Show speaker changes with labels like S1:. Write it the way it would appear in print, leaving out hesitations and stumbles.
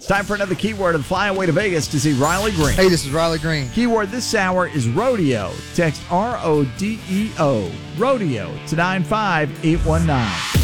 S1: Time for another keyword and fly away to Vegas to see Riley Green.
S2: Hey, this is Riley Green.
S1: Keyword this hour is rodeo. Text RODEO, rodeo, to 95819.